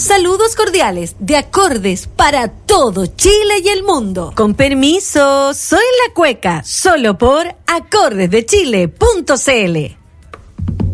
Saludos cordiales de Acordes para todo Chile y el mundo. Con permiso, soy la Cueca, solo por acordesdechile.cl.